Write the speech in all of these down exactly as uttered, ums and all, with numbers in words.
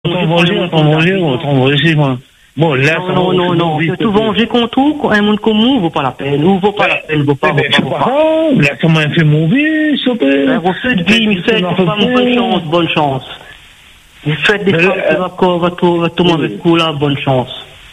Autant manger, autant manger, autant manger, moi. Bon, là, non, non, non, non. Tout venger contre tout, un monde comme nous, vaut pas la peine. Ou vaut pas la peine, vaut pas, vaut pas, vaut pas. Là, ça m'a fait mauvais, s'il te plaît. Refait de vie, il fait, bonne chance, bonne chance. Vous faites des choses, votre tout avec coup, là, bonne chance.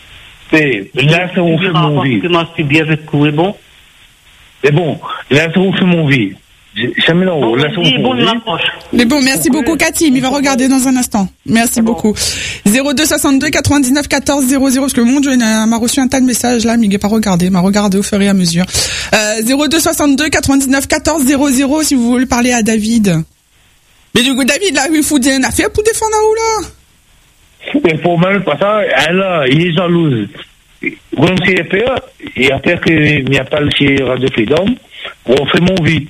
Là, ça vous fait mauvais. C'est bien avec coup, et bon. Et bon, là, ça vous fait mauvais. Jamais là, bon, là, ça vous fait mauvais. Mais bon, merci beaucoup, Cathy. Il va regarder dans un instant. Merci beaucoup. zéro deux soixante-deux quatre-vingt-dix-neuf quatorze zéro zéro, parce que mon Dieu, il m'a reçu un tas de messages là, mais il n'a pas regardé. Il m'a regardé au fur et à mesure. Euh, zéro deux soixante-deux quatre-vingt-dix-neuf quatorze zéro zéro, si vous voulez parler à David. Mais du coup, David, là, il faut dire une affaire pour défendre là où là? Mais pour même pas ça, elle, il est jalouse. Comme c'est peur, et après qu'il n'y a pas le chez Radio Freedom, on fait mon vie.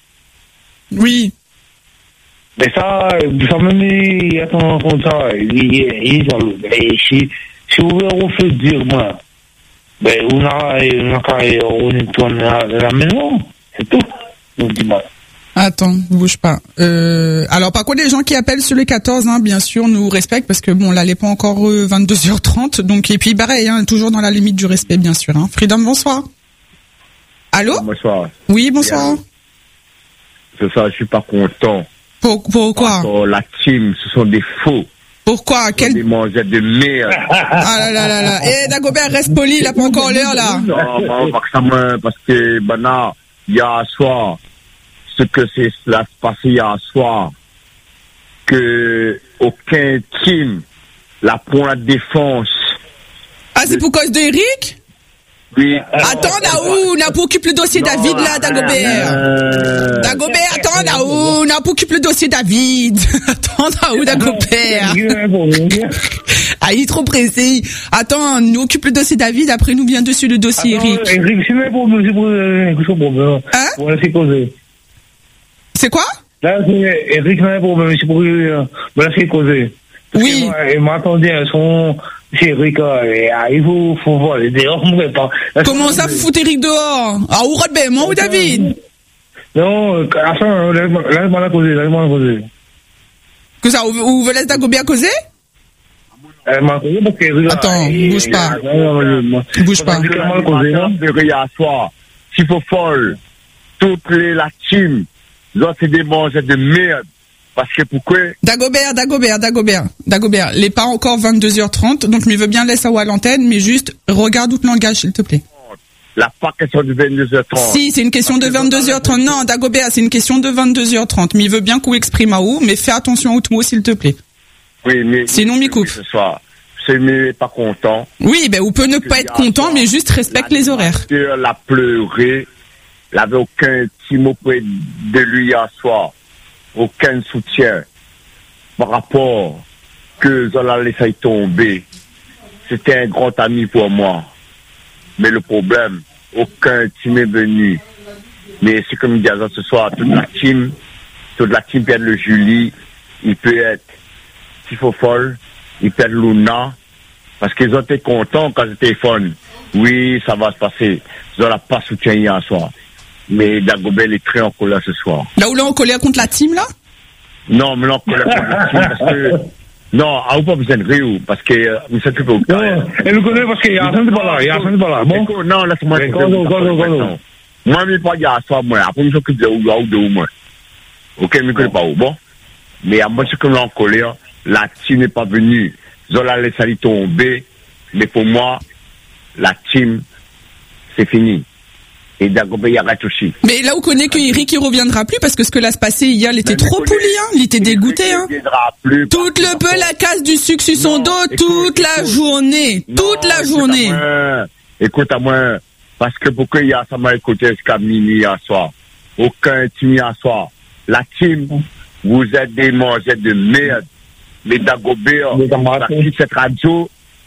Oui. Mais ça, ça me met, attends, comme ça, il est jaloux. Et si, si vous voulez, on fait dire, moi, ben, on a, on a, on tourne à la maison, c'est tout. Donc, dis-moi. Attends, bouge pas. Euh, alors, par contre, les gens qui appellent sur les quatorze, hein, bien sûr, nous respectent parce que bon, là, il n'est pas encore euh, vingt-deux heures trente, donc et puis pareil, hein, toujours dans la limite du respect, bien sûr. Hein. Freedom, bonsoir. Allô? Bonsoir. Oui, bonsoir. C'est ça, je suis pas content. Pour, pourquoi? Pour la team, ce sont des faux. Pourquoi? Quel... Des mangeurs de merde. Ah là là là là. Eh, Dagobert, reste poli, il n'a pas encore l'heure, là. Non, non, parce que, parce que, ben, il y a un soir, ce que c'est cela se passé hier soir, que aucun team, la pour la défense. Ah, c'est pour cause d'Eric? Oui. Attends, Naou, on a pour occuper le dossier non, David, là, Dagobert. Euh... Dagobert, attends, Naou, on a pour occuper le dossier David. Attends, Naou, Dagobert. Ah, il est trop pressé. Attends, nous occupe le dossier David, après nous vient dessus le dossier Eric. Eric, c'est même pour me, c'est pour, c'est pour me, hein? Pour laisser causer. C'est quoi? Là, c'est Eric, c'est pour me, c'est pour me laisser causer. Oui. Il m'attendait à son, c'est Eric, il faut, faut voir, dehors, on ne peut pas. Comment ça fout Eric dehors? Ah, ou Rodbé, moi ou David? Non, attends, laisse-moi la causer, laisse-moi la causer. Que ça, ou vous laisse Dagobert causer? Attends, bouge pas. Bouge pas. Hier soir, s'il faut folle, toute les, la team, doit se démanger de merde. Parce que pourquoi? Dagobert, Dagobert, Dagobert, Dagobert. Les pas encore vingt-deux heures trente, donc il veut bien laisser à l'antenne, mais juste, regarde où le langage, s'il te plaît. La pas question de vingt-deux heures trente. Si, c'est une question de vingt-deux heures trente. Non, Dagobert, c'est une question de vingt-deux heures trente. Mais il veut bien qu'on exprime à où, mais fais attention aux mots, s'il te plaît. Oui, mais. Sinon, m'y coupe. Ce soir. C'est mais pas content. Oui, ben, on peut ne pas être content, mais juste respecte les horaires. Elle a pleuré. Elle n'avait aucun petit mot près de lui hier soir. Aucun soutien. Par rapport que Zola laissé tomber. C'était un grand ami pour moi. Mais le problème, aucun team est venu. Mais c'est comme il disait ce soir, toute la team, toute la team perd le Julie, il peut être Tifo Folle, il perd Luna, parce qu'ils ont été contents quand c'était fun. Oui, ça va se passer. Ils n'ont pas soutien hier soir. Mais Dagobert est très en colère ce soir. Là où là en colère contre la team, là? Non, mais là en colère contre la team, parce que... Non, à vous pas besoin de rire, parce que euh, nous sommes plus au cas. Non, elle nous connaît parce qu'il y a un pas là, il y a un pas là. Bon? Non, laisse-moi te dire. Moi, je ne pas dire à soi, moi. Après, je m'occupe de où, ou de où, moi. Ok, je ne connais pas où, bon? Mais à moi, je suis comme en colère. La team n'est pas venue. Zola laisse aller tomber. Mais pour moi, la team, c'est fini. Et Dagobert, il arrête aussi. Mais là, on connaît que Eric, il reviendra plus parce que ce que là se passé hier, il était trop poli, hein. Il était dégoûté, hein. Plus toute le peu la casse du sucre sur son dos, toute la journée. Toute la journée. Écoute à moi, parce que pourquoi il y a ça m'a écouté jusqu'à minuit hier soir. Aucun team hier soir. La team, vous êtes des mangeurs de merde. Mais Dagobert, ça quitte cette radio.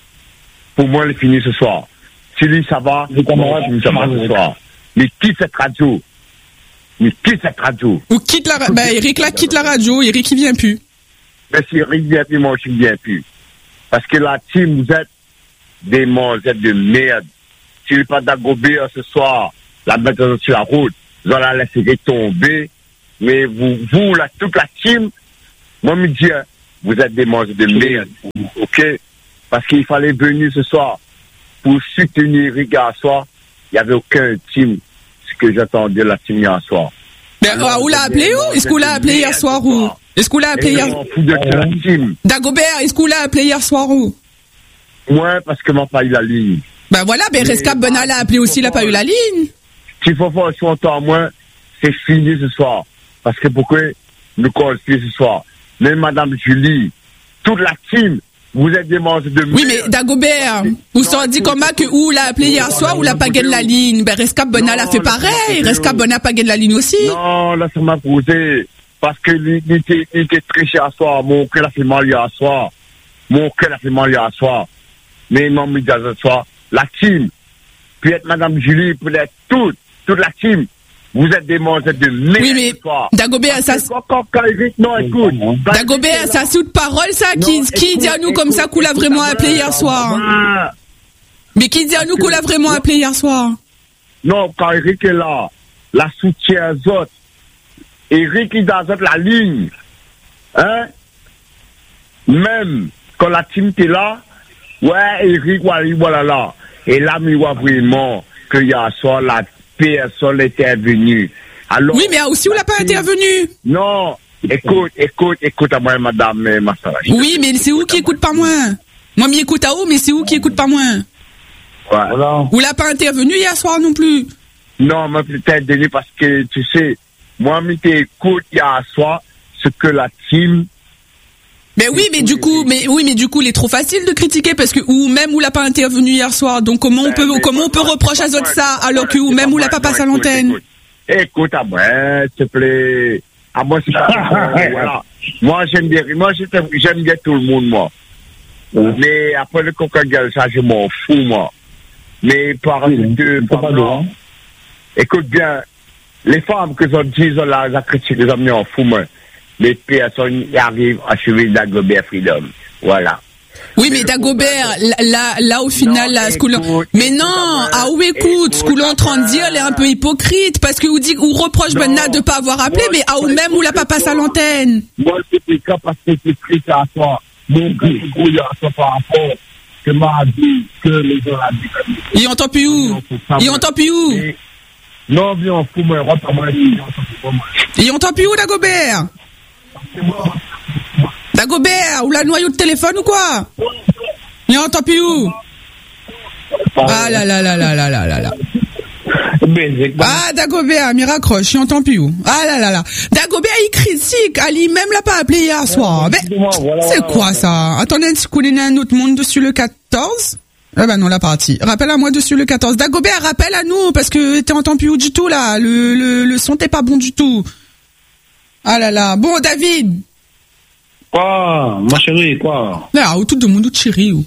Pour moi, il finit ce soir. Si lui, ça va, moi, ça va ce soir. Mais quitte cette radio. Mais quitte cette radio. Ou quitte la radio. Ben, Eric là quitte la radio. Eric, il vient plus. Mais si Eric vient plus, moi, je ne viens plus. Parce que la team, vous êtes des mangeurs de merde. Si n'est pas Dagobert ce soir, la mettre sur la route, vous allez la laisser tomber. Mais vous, vous, la, toute la team, moi, me dis, vous êtes des mangeurs de merde, ok? Parce qu'il fallait venir ce soir pour soutenir Riga ce soir. Il n'y avait aucun team, ce que j'attends de la team hier soir. Mais alors, où l'a appelé où? Est-ce qu'on l'a appelé hier soir où? Est-ce qu'on l'a appelé hier soir? Dagobert, est-ce qu'on l'a appelé hier soir où? Ouais, parce que m'a pas eu la ligne. Ben voilà, ben Rescap Bonnat l'a appelé aussi, il n'a pas eu la ligne. S'il faut faire son temps moins, c'est fini ce soir. Parce que pourquoi nous collons ce soir? Mais Madame Julie, toute la team, vous êtes des mangeurs de merde. Oui, mais Dagobert, vous s'en dit comment que ou l'a appelé hier soir ou l'a pas gagné la ligne? Ben Rescap Bonnat l'a fait pareil, Rescap Bonnat pas gagné la ligne aussi. Non, là ça m'a posé. Parce que il était, il était triché à soir, mon cœur a fait mal hier soir. Mon cœur a fait mal hier soir. Mais non, mais ce soir, la team, peut-être Madame Julie, peut-être toute, toute la team, vous êtes des mangeurs de merde. Oui, mais Dagobert, ça... Non, écoute. Dagobert, ça sous de parole, ça, qui, non, qui écoute, dit à nous écoute, comme ça qu'on l'a vraiment appelé hier soir? Ah, mais qui dit à nous qu'on l'a vraiment appelé hier soir? Non, quand Eric est là, la soutient aux autres. Eric, il dans la ligne. Hein? Même quand la team était là, ouais, Eric, voilà, voilà, là. Et là, il voit vraiment que hier soir, la personne était intervenue. Alors, oui, mais aussi, où l'a pas intervenu? Non, écoute, écoute, écoute à moi, madame Massara. Oui, mais c'est où qui écoute pas moins? Moi, m'y écoute à où, mais c'est où qui écoute pas moins? Voilà. Où l'a pas intervenu hier soir non plus? Non, mais peut-être donné parce que, tu sais, moi, je t'écoute hier soir ce que la team. Mais oui, mais du coup, mais oui, mais du coup, il est trop facile de critiquer parce que ou même où l'a pas intervenu hier soir. Donc comment on peut, comment on peut reprocher à autres ça alors que ou même où l'a pas passé à l'antenne. Écoute, à moi, s'il te plaît. À moi, c'est pas voilà. Moi, j'aime bien, moi, j'aime bien tout le monde, moi. Mais après le coca-gueule, ça, je m'en fous, moi. Mais par que, pardon, écoute bien, les femmes que sont disent là, la critique, les hommes, en fous, moi. Les personnes arrivent à suivre Dagobert Freedom. Voilà. Oui, mais Dagobert, là, là, au final, là, ce qu'on, mais non, ah, où écoute, ce qu'on est en train de dire, elle est un peu hypocrite, parce que vous dit, ou reproche Bonnat de pas avoir appelé, mais à ou même, où l'a pas passé à l'antenne. Moi, c'était capable de t'écrire à toi. Mon gars, il à toi par rapport, que m'a dit, que les gens a dit. Il entend plus où? Il entend plus où? Non, bien, on fout, moi, rentre à moi, il entend plus où? Il entend plus où, Dagobert? Dagobert, ou la noyau de téléphone ou quoi? Il entend plus où? Ah là là là là là là là là. Ah, Dagobert, il raccroche, il entend plus où? Ah là là là. Dagobert, il critique, Ali même l'a pas appelé hier soir. Mais c'est quoi ça? Attendez, si vous connaissez un autre monde dessus le quatorze? Eh ben non, la partie. Rappelle à moi dessus le quatorze. Dagobert, rappelle à nous, parce que t'es entend plus où du tout là. Le, le, le son t'es pas bon du tout. Ah là là. Bon, David. Quoi, ma chérie, quoi? Là, où tout le monde, chérie, où?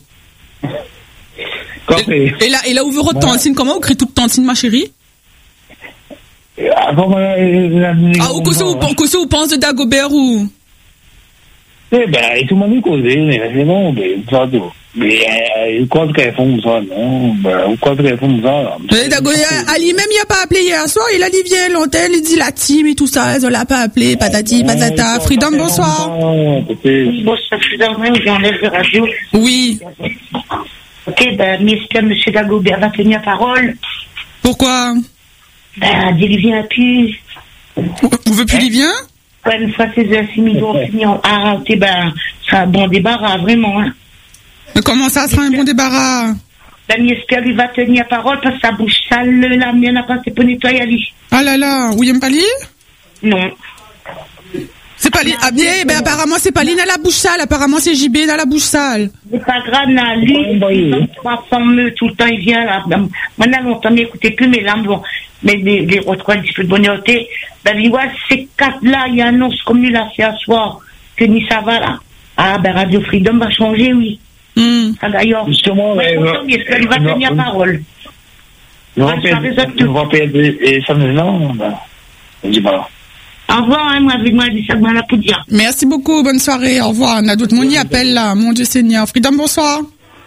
Et, et là, et là, où veut votre tantine? Comment vous crie toute tantine, ma chérie? Ah, ou qu'est-ce que vous pensez de Dagobert, ou? Eh ben, tout le monde est causé, mais c'est bon, mais ça, tout. Mais, quoi qu'elles font ça, non? Ben, quoi qu'elles font ça, là. Dagobert, Ali, même, il a pas appelé hier soir, il a dit, viens, l'antenne, il dit la team et tout ça, elle l'a pas appelé, patati, patata. Freedom, bonsoir. Bonsoir, Freedom, j'enlève le radio. Oui. Ok, ben, monsieur, monsieur Dagobert va tenir parole. Pourquoi? Ben, Livien a pu. Vous veut plus Livien? Ouais, une fois ces assimilés ont fini en arrêté, ben, c'est un bon débarras, vraiment, hein. Mais comment ça sera un bon débarras? Ben, j'espère qu'il va tenir parole parce que sa bouche sale, la mienne n'a pas été pour nettoyer, Ali. Ah là là, William Pali? Non. C'est pas ah, bien, ben apparemment c'est pas Lina la bouche sale, apparemment c'est J B dans la bouche sale. C'est pas grave, là, lui, il trois cents meufs tout le temps, il vient là. Maintenant, longtemps, n'écoutez plus, mais là, bon, mais les, les retrouvés un petit peu de bonheureté. Ben, il voit ces quatre-là, il y a un annonce comme lui l'a fait à soir, que ni ça va là. Ah, ben, Radio Freedom va changer, oui. Mm. Ça d'ailleurs. Justement, mais il va tenir parole. On va perdre, et ça me dit non, ben, on dit pas. Au revoir, hein, moi, avec moi, ça va la pour dire. Merci beaucoup, bonne soirée, au revoir. On a d'autres, mon y appelle là, mon Dieu Seigneur. Freedom, bonsoir.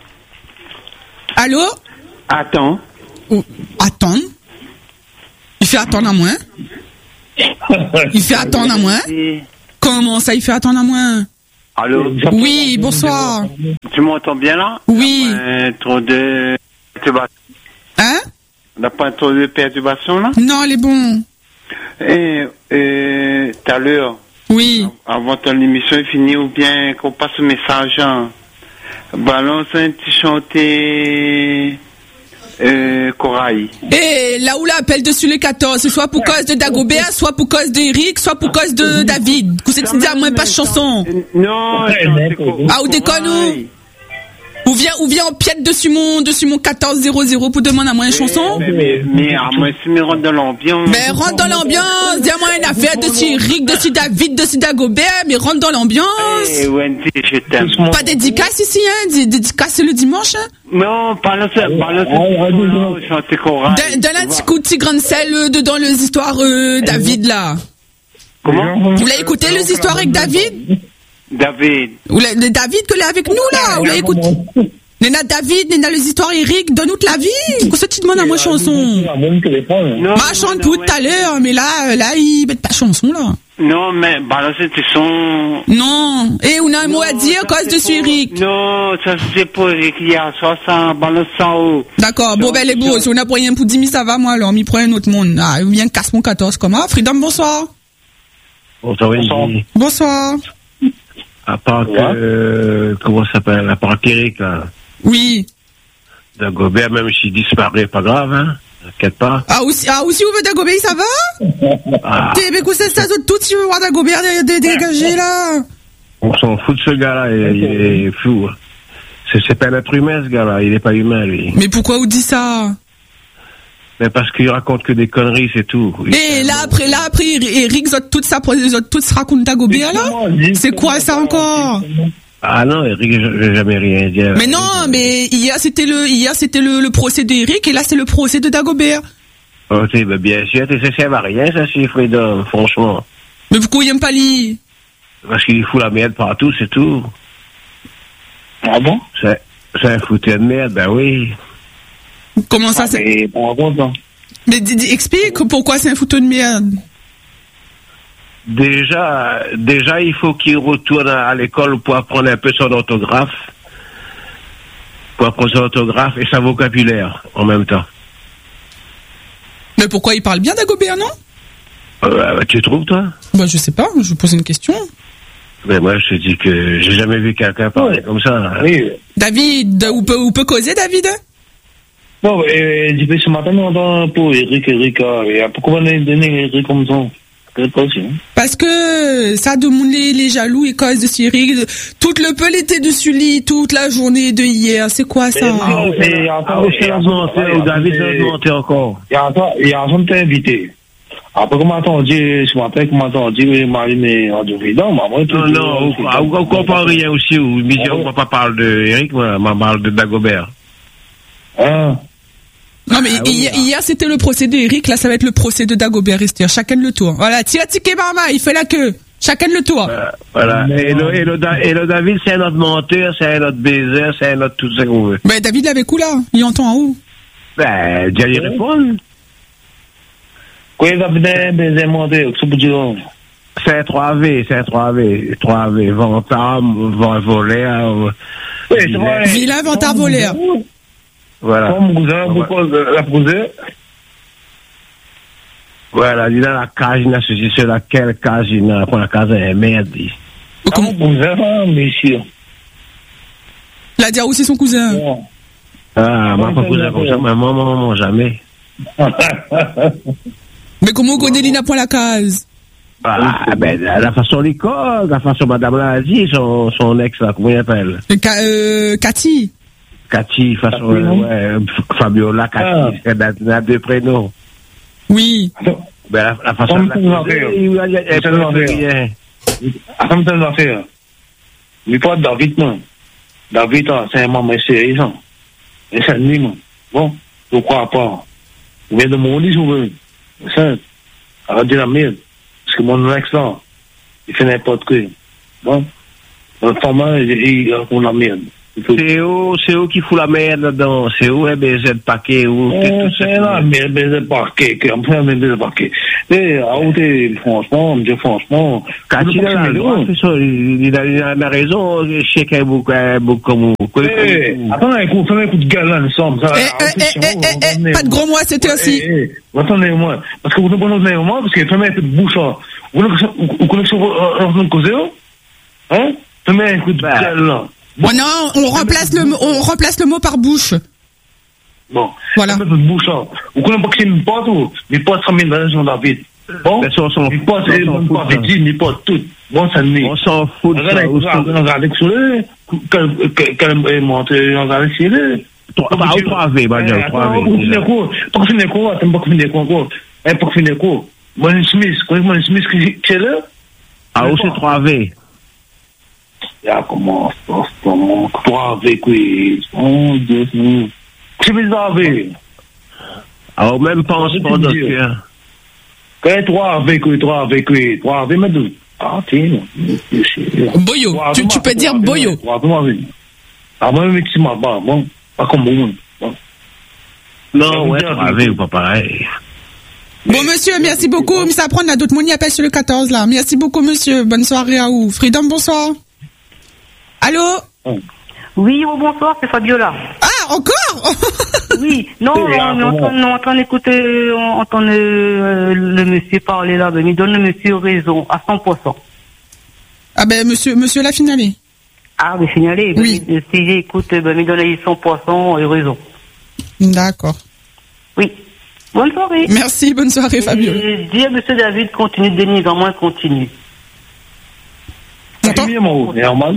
Allô? Attends. Oh, attends? Il fait attendre à moi? Il fait attendre à moi? Comment ça, il fait attendre à moi? Allô? Oui, bonsoir. Tu m'entends bien là? Oui. Euh, trop de perturbations. Hein? On n'a pas trop de perturbations là? Non, elle est bon. Et euh, tout à l'heure, oui. Avant ton émission est finie ou bien qu'on passe le message, hein, balance un petit chanté euh, Corail. Et là où l'appel dessus le quatorze, soit pour cause de Dagobert, soit pour cause d'Eric, soit pour cause de David. Vous êtes dit à moi pas de chanson. Non, ah, ou déconne ou? Ou vient, ou vient en piète dessus mon, dessus mon quatorze zéro zéro pour demander à moi une chanson? Mais, mais, mais, à moi, si me rentre dans l'ambiance. Mais rentre dans l'ambiance, dis-moi une affaire dessus Eric, dessus David, dessus Dagobert, mais rentre dans l'ambiance. Eh, Wendy, je t'aime. Pas dédicace ici, hein? Dédicace le dimanche, hein? Non, balance, balance, chanter Corail. Donne un petit coup de petit grain de sel dedans les histoires, euh, David, là. Comment? Vous l'avez écouté, les histoires avec David? David. Ou le, le David que l'est avec nous là, vous l'avez écouté. Nena David, Nena les histoires Eric, donne-nous de la vie. Qu'est-ce que tu demandes à moi chanson? Ma chante tout à l'heure, mais là, là, il met pas chanson là. Non, mais balance tes sons. Non. Et on a un mot à dire cause de sur Eric. Non, ça c'est pour Eric hier, ça, ça, balance ça haut. D'accord, bon ben les beaux, si on a pour rien pour dix mille, ça va moi alors, m'y prend un autre monde. Ah, il vient casse mon quatorze comme ça. Freedom, bonsoir. Bonsoir, Wendy. Bonsoir. À part que, euh, comment ça s'appelle, à part qu'Eric, là. Oui. Dagobert, même s'il disparaît, pas grave, hein. T'inquiète pas. Ah, aussi, ah, aussi, vous voulez Dagobert, ça va? Ah. T'es, mais c'est ça, tout, si vous voulez voir Dagobert dégagé, là. On s'en fout de ce gars-là, il, il est fou. C'est, c'est pas un être humain, ce gars-là, il est pas humain, lui. Mais pourquoi vous dites ça? Mais parce qu'il raconte que des conneries, c'est tout. Et là, après, là, après, Eric, toute ça, toute se raconte Dagobert, là? C'est quoi, ça, encore? Ah non, Eric, j'ai jamais rien dit. Mais non, mais hier, c'était le, hier, c'était le, le procès d'Eric, et là, c'est le procès de Dagobert. Ok, ben bien sûr, ça sert à rien, ça, c'est Freedom, franchement. Mais pourquoi il aime pas lui? Parce qu'il fout la merde partout, c'est tout. Ah bon? C'est, c'est un foutu de merde, ben oui. Comment ça, c'est... Mais bon, bon, Mais dis, dis, explique pourquoi c'est un foutu de merde. Déjà, déjà, il faut qu'il retourne à l'école pour apprendre un peu son orthographe. Pour apprendre son orthographe et sa vocabulaire en même temps. Mais pourquoi il parle bien Dagobert, non? euh, Tu trouves, toi? Bah, je sais pas, je vous pose une question. Mais moi, je te dis que j'ai jamais vu quelqu'un parler ouais. comme ça. Oui. David, où peut, où peut causer, David? Bon, et depuis ce matin, on entend pour Eric, Eric, et pourquoi on a donné Eric comme ça? Parce que ça demande les, les jaloux et cause de Cyril. Tout le peu était dessus lit toute la journée de hier. C'est quoi ça? Il y a un t'es invité. Après, comment t'as dit, ce matin, comment t'as dit, Marine en Freedom, maman, non, non, on comprend rien aussi, ou, on ne pas parler de Eric, on parle de Dagobert. Hein? Non, mais ah, oui, hier, hier c'était le procès d'Eric, là ça va être le procès de Dagobert Esther. Chacun le tour. Voilà, tire ticket Marma, il fait la queue. Chacun le tour. Euh, voilà. Et le, et, le, et le David, c'est un autre menteur, c'est un autre baiser, c'est un autre tout ça qu'on veut. Ben David l'avait où là? Il entend en haut. Ben, déjà y répondre. Quoi, David est baiser menteur, qu'est-ce que tu dis? C'est un trois V, c'est un trois V. trois V, ventard, voleur. Oui, c'est vrai. Vilain, ventard, voleur. Voilà. Comme cousin, pourquoi la cousin? Voilà, il a la cage, il a ceci, c'est laquelle cage, il a la cage, elle est merde. Comme cousin, monsieur. La Diarou, c'est son cousin. Bon. Ah, ma pas cousin comme ça, mais moi, maman, maman, jamais. Mais comment on connaît Lina pour la case? Ah, ben, la façon l'école, la façon madame l'a dit, son, son ex, là, comment il appelle? Euh, Cathy. Cathy, façon, ouais, Fabiola, Cathy, ah. C'est a deux prénoms. Oui. Ben, la, la façon de la faire. Attends, ça va faire. Mais pas David, non. David, c'est un maman sérieux, ça. Et c'est lui, non. Bon, je crois pas. Il vient de mon lit, je veux. Ça, arrête de la merde. Parce que mon ex, là, il fait n'importe quoi. Bon. Le format, il raconte la merde. C'est eux, c'est eux qui font la merde là-dedans. C'est eux, les B Z paquet. C'est là, mais B Z paquet, enfin, B Z paquet. Et, à côté, franchement, je franchement. Quand il a la raison, je sais qu'il y a beaucoup, beaucoup comme vous. Attends, écoute, fais un coup de gueule là, ensemble. Pas de gros mois, c'était aussi. Attendez-moi. Parce que vous ne connaissez pas moi, parce que fais un peu de bouche là. Vous connaissez un cause, hein? Fais un coup de gueule là. Bon, non, on remplace le, on remplace le mot par bouche. Bon. Voilà. Fais un peu de bouche là. Vous connaissez pas que c'est une pote ou, mes potes sont mille dans Jean David. Bon. Mes potes, c'est une pote, mes potes, toutes. Bon, ça n'est. On s'en fout de ça. Regardez sur le, qu'elle monte, regardez sur le. trois V, bah, trois V. Pour finir quoi? Pour finir quoi? T'aimes pas finir quoi, quoi? Eh, pour finir quoi? Mon Smith, connais Mon Smith qui est là? Ah, où c'est trois V? Ya, comment, comment, trois V, oui. Oh, Dieu, c'est bizarre, V. Alors, même pas en sport, docteur. Quand trois V, oui, trois V, oui, trois V, mais deux. Ah, tiens. Boyo, tu, tu peux dire Boyo. Ah, moi, mais tu m'as pas, bon, pas comme bon. Non, ouais, trois V ou pas pareil. Bon, monsieur, merci beaucoup. Mais ça prend, on a d'autres moni appelle sur le quatorze, là. Merci beaucoup, monsieur. Bonne soirée à vous. Freedom, bonsoir. Allô? Oui, oh, bonsoir, c'est Fabiola. Ah, encore? Oui, non, on est en train, on est en train d'écouter, on entend le, le monsieur parler là, mais il donne le monsieur raison, à cent pour cent. Ah ben, monsieur, monsieur l'a finalé. Ah, mais finalé, oui. Ben, si j'écoute, ben, il donne cent pour cent et raison. D'accord. Oui. Bonne soirée. Merci, bonne soirée, Fabio. Dis à monsieur David, continue de dénigrer, moins continue. C'est bien, mon normal.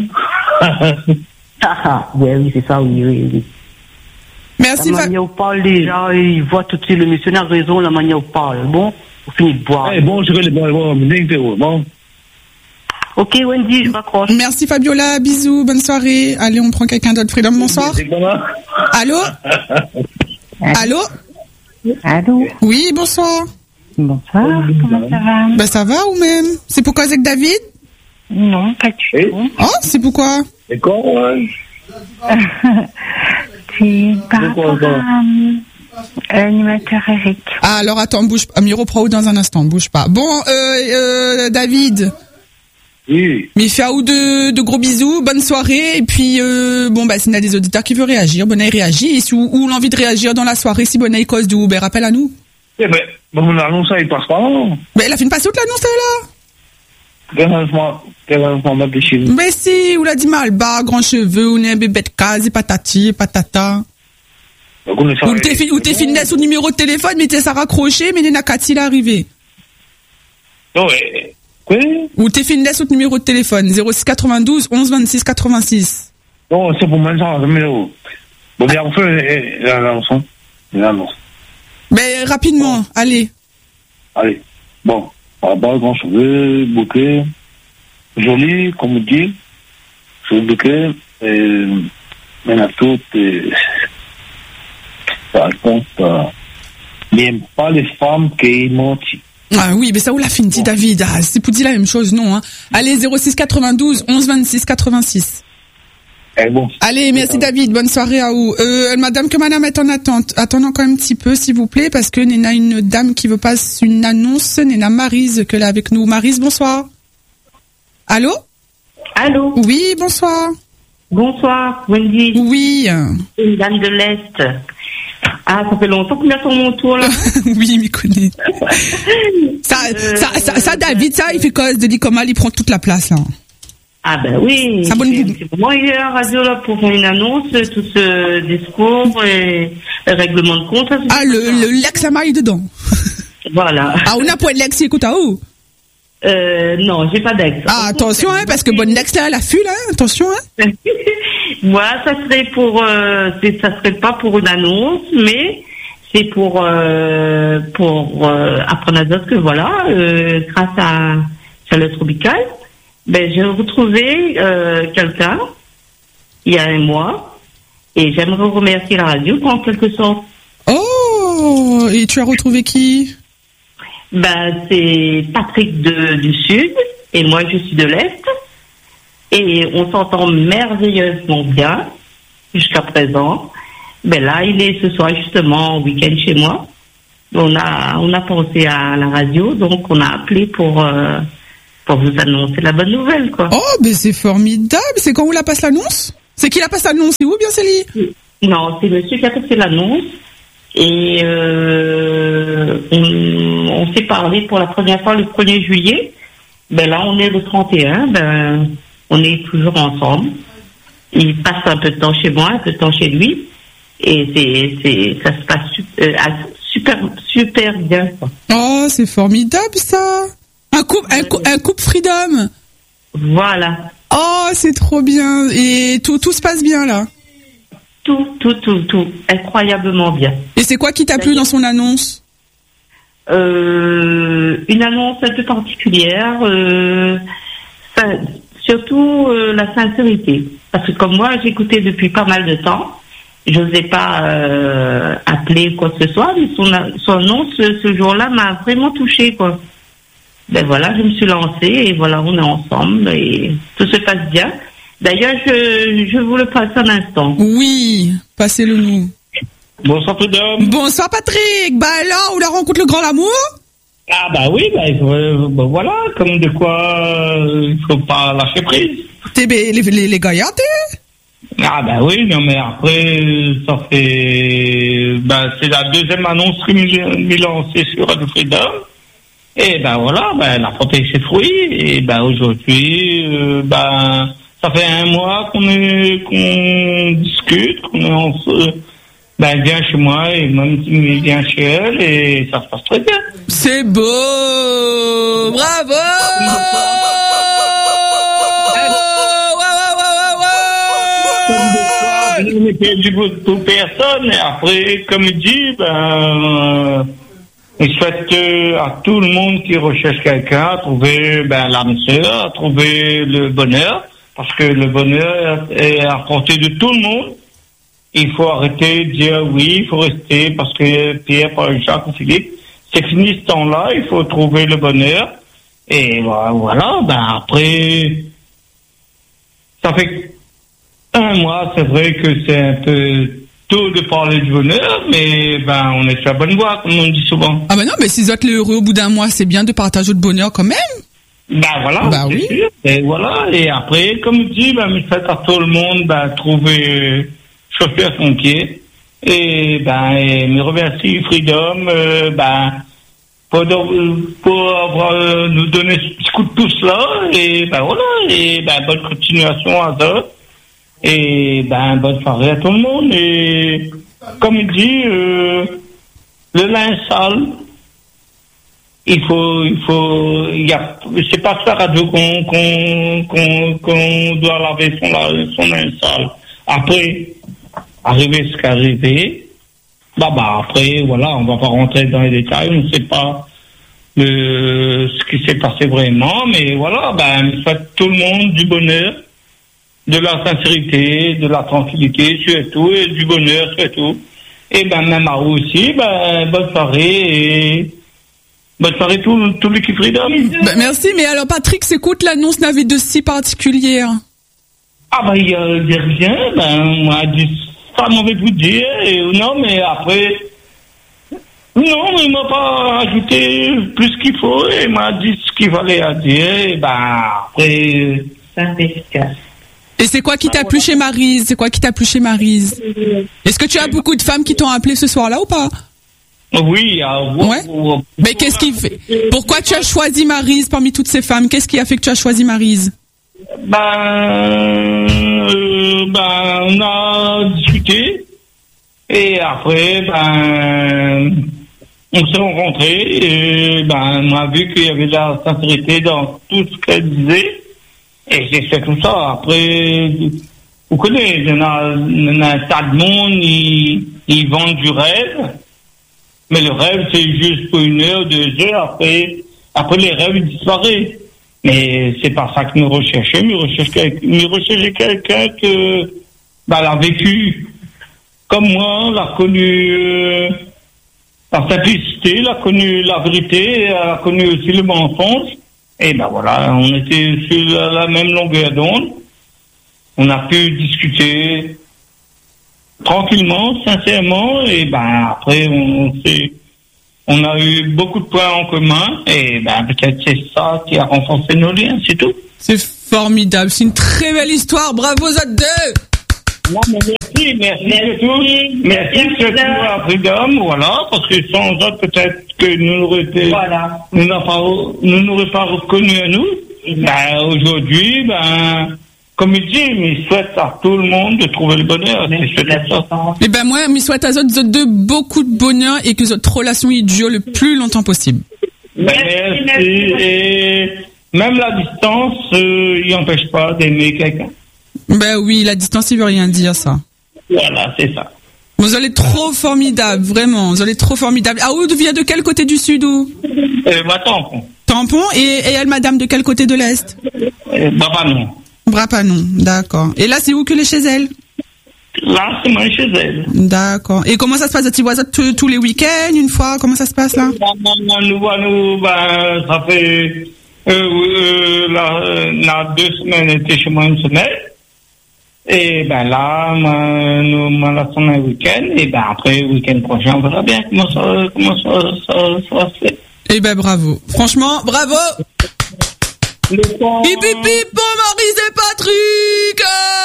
Ah, oui, oui, c'est ça, oui, oui, oui. Merci, La manière où on parle déjà, il voit tout de suite, le missionnaire a raison, la manière où on parle. Bon, on finit de boire. Eh, bon, je vais les boire, bon, bon. Ok, Wendy, je m'accroche. Merci, Fabiola, bisous, bonne soirée. Allez, on prend quelqu'un d'autre. Freedom, bonsoir. Allô? Allô? Allô? Oui, bonsoir. Bonsoir, comment ça va? Ben, ça va ou même? C'est pour causer avec David? Non, pas du tout. Oh, c'est pourquoi? C'est quoi, ouais? C'est par rapport à l'animateur Eric. Ah, alors attends, bouge pas. Miro Pro dans un instant, bouge pas. Bon, euh, euh, David. Oui. Mais fais à ou de, de gros bisous, bonne soirée, et puis, euh, bon, bah, s'il y a des auditeurs qui veulent réagir, Bonnet réagit, et si ou, ou l'envie de réagir dans la soirée, si Bonnet cause du Uber, rappelle à nous. Eh ben, mon annonce, il passe pas, non? Mais elle a fait une passe toute l'annonce, là. Quel lancement, quel lancement m'a déchiré? Mais si, ou l'a dit mal, bas, grand cheveux, ou n'est bébé de case, patati, patata. Ou t'es fin, ou t'es finesse au numéro de téléphone, mais t'es ça raccroché, mais n'est n'a qu'à t'y l'arriver. Non, mais, quoi? Ou t'es finesse au numéro de téléphone, zéro six quatre-vingt-douze onze vingt-six quatre-vingt-six. Non, c'est pour moi, ça, mais bon, bien, on fait l'annonce, l'annonce. Mais rapidement, allez. Allez, bon. Bas, grand cheveux, bouquet, joli, comme on dit, joli bouquet, et maintenant tout, ça compte, il n'aime pas les femmes qui mentent. Ah oui, mais ça où l'a fini, bon. David, ah, c'est pour dire la même chose, non, hein. Allez, zéro six quatre-vingt-douze onze vingt-six quatre-vingt-six. Eh bon. Allez, merci David, bonne soirée à vous. Euh, madame, que madame est en attente. Attendons quand même un petit peu, s'il vous plaît, parce que Néna, une dame qui veut passer une annonce, Néna Maryse, que là avec nous. Maryse, bonsoir. Allô? Allô? Oui, bonsoir. Bonsoir, Wendy. Oui. Une dame de l'Est. Ah, ça fait longtemps qu'on est sur mon tour, là. Oui, mais connaît. ça, euh, ça, ça, ça, David, ça, il fait cause de dit comment il prend toute la place, là. Ah ben oui, c'est moi il est à la radio là pour faire une annonce, tout ce discours et le règlement de compte. Ah le, le l'ex à est dedans. Voilà. Ah on a pas de l'ex écoute à où? Euh non, j'ai pas d'ex. Ah attention hein, parce que bonne l'ex là elle affule hein, attention hein. Moi ça serait pour euh, c'est, ça serait pas pour une annonce, mais c'est pour euh, pour euh, apprendre à dire que voilà, euh, grâce à Chaleur Tropicale. Ben, j'ai retrouvé euh, quelqu'un il y a un mois et j'aimerais remercier la radio en quelque sorte. Oh, et tu as retrouvé qui? Ben, c'est Patrick de, du Sud et moi je suis de l'Est et on s'entend merveilleusement bien jusqu'à présent. Ben là, il est ce soir justement au week-end chez moi. On a, on a pensé à la radio, donc on a appelé pour, euh, pour vous annoncer la bonne nouvelle, quoi. Oh, ben c'est formidable. C'est quand on la passe l'annonce? C'est qui la passe l'annonce? C'est où, bien, Célie? Non, c'est monsieur qui a passé l'annonce. Et euh, on, on s'est parlé pour la première fois le premier juillet. Ben là, on est le trente et un. Ben, on est toujours ensemble. Il passe un peu de temps chez moi, un peu de temps chez lui. Et c'est, c'est, ça se passe super, super, super bien, quoi. Oh, c'est formidable, ça. Un couple, un, cou- un couple freedom. Voilà. Oh, c'est trop bien. Et tout, tout se passe bien, là. Tout, tout, tout, tout. Incroyablement bien. Et c'est quoi qui t'a plu dans son annonce? Euh, une annonce un peu particulière, euh, ça, surtout euh, la sincérité. Parce que comme moi, j'écoutais depuis pas mal de temps. Je n'osais pas euh, appeler quoi que ce soit, mais son, son annonce ce, ce jour-là m'a vraiment touchée, quoi. Ben voilà, je me suis lancée et voilà, on est ensemble et tout se passe bien. D'ailleurs, je, je vous le passe un instant. Oui, passez-le nous. Bonsoir tout d'homme. Bonsoir Patrick. Bah alors, on la rencontre le grand amour? Ah bah oui, bah, il faut, euh, bah, voilà, comme de quoi euh, il faut pas lâcher prise. T'es les, les, les gaillards, t'es? Ah bah oui, non mais après, ça fait... Ben, c'est la deuxième annonce qui m'est lancée sur Radio Freedom. Et ben voilà, ben, elle a porté ses fruits. Et ben aujourd'hui, euh, ben, ça fait un mois qu'on est, qu'on discute, qu'on est en... Ben, elle vient chez moi et même il vient chez elle et ça se passe très bien. C'est beau! Bravo! Je n'ai pas du pour personne. Et après, comme il dit, ben, euh, il souhaite euh, à tout le monde qui recherche quelqu'un à trouver ben, l'âme sœur, à trouver le bonheur, parce que le bonheur est à portée de tout le monde. Il faut arrêter de dire oui, il faut rester, parce que Pierre, Paul, Jacques ou Philippe, c'est fini ce temps-là, il faut trouver le bonheur. Et voilà, ben après, ça fait un mois, c'est vrai que c'est un peu tôt de parler du bonheur, mais ben on est sur la bonne voie, comme on dit souvent. Ah ben non, mais si vous êtes heureux au bout d'un mois, c'est bien de partager le bonheur quand même. Ben voilà, bah, c'est oui. sûr. Et voilà, et après, comme je dis, ben, je souhaite à tout le monde ben, trouver chaussure à son pied. Et ben, et me remercie Freedom, euh, ben, pour, pour avoir euh, nous donné ce petit coup de pouce là. Et ben voilà, et ben bonne continuation à ça. Et ben bonne soirée à tout le monde. Et comme il dit, euh, le linge sale, il faut, il faut, il y a, c'est pas ça radio qu'on qu'on qu'on qu'on doit laver son son linge sale. Après, arriver ce qui est arrivé, bah bah après voilà, on va pas rentrer dans les détails, on ne sait pas le ce qui s'est passé vraiment, mais voilà, ben je souhaite tout le monde du bonheur, de la sincérité, de la tranquillité surtout, et du bonheur surtout. Et ben même à vous aussi, ben bonne soirée et bonne soirée tout, tout l'équipe Freedom. Ben, merci, mais alors Patrick, c'est quoi que l'annonce n'avait de si particulière? Ah ben il y a, il y a rien, ben on m'a dit ça m'avait vous dire, et non mais après non, mais il m'a pas ajouté plus qu'il faut, et il m'a dit ce qu'il fallait à dire, et ben après c'est efficace. Et c'est quoi qui t'a plu chez Maryse? C'est quoi qui t'a plu chez Maryse? Est-ce que tu as beaucoup de femmes qui t'ont appelé ce soir-là ou pas? Oui. Euh, ouais. ouais. Mais qu'est-ce qui fait? Pourquoi tu as choisi Maryse parmi toutes ces femmes? Qu'est-ce qui a fait que tu as choisi Maryse? Ben, euh, ben, on a discuté et après, ben, on s'est rencontrés et ben, on a vu qu'il y avait de la sincérité dans tout ce qu'elle disait. Et c'est fait tout ça. Après, vous connaissez, il y en a, il y en a un tas de monde, ils, ils vendent du rêve. Mais le rêve, c'est juste pour une heure, deux heures. Après, après les rêves, ils disparaissent. Mais c'est pas ça que nous recherchons. Nous recherchons, nous recherchons quelqu'un que, bah, elle a vécu comme moi, elle a connu euh, la simplicité, elle a connu la vérité, elle a connu aussi le mensonge. Et ben voilà, on était sur la, la même longueur d'onde. On a pu discuter tranquillement, sincèrement, et ben après on s'est, on a eu beaucoup de points en commun, et ben peut-être c'est ça qui a renforcé nos liens, c'est tout. C'est formidable, c'est une très belle histoire, bravo aux autres deux. Non, mais merci, merci, merci surtout, merci surtout à Freedom, voilà, parce que sans eux peut-être que nous n'aurions été, Voilà. nous n'aurions pas, nous n'aurions pas reconnu à nous. Ben aujourd'hui, ben comme il dit, mais il souhaite à tout le monde de trouver le bonheur. C'est ça. Et ben moi, je souhaite à eux autres deux beaucoup de bonheur et que votre relation y dure le plus longtemps possible. Merci, merci. Et même la distance, euh, il n'empêche pas d'aimer quelqu'un. Ben oui, la distance, il veut rien dire, ça. Voilà, c'est ça. Vous allez trop formidable, vraiment. Vous allez trop formidable. Ah, où vient de quel côté du sud, où euh, bah, Tampon. Tampon, et, et elle, madame, de quel côté de l'est euh, Brapanon. Brapanon, d'accord. Et là, c'est où que les chez elle? Là, c'est moi chez elle. D'accord. Et comment ça se passe? Tu vois ça t- tous les week-ends, une fois? Comment ça se passe, là? Nous, nous, ben, ça fait, euh, euh, là, euh, là, deux semaines, elle était chez moi une semaine. Et ben là, moi, nous, moi, la semaine, week-end, et ben après, le week-end prochain, on verra bien comment ça, comment ça, ça, ça va se faire. Eh ben, bravo. Franchement, bravo! Bip, bip, bip, bon Maurice et Patrick!